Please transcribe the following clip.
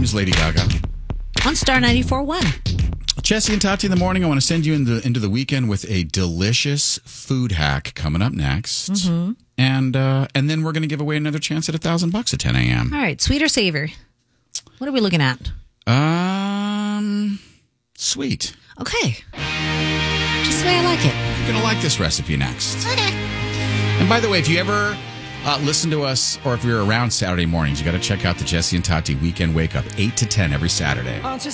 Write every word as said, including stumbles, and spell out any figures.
Miss Lady Gaga. On Star ninety-four point one. Jesse and Tati in the morning. I want to send you into, into the weekend with a delicious food hack coming up next. Mm-hmm. And uh, and then we're going to give away another chance at a thousand bucks at ten a.m. All right, sweet or savory? What are we looking at? Um, sweet. Okay. Just the way I like it. You're going to like this recipe next. Okay. And by the way, if you ever uh, listen to us or if you're around Saturday mornings, you got to check out the Jesse and Tati Weekend Wake Up, eight to ten every Saturday.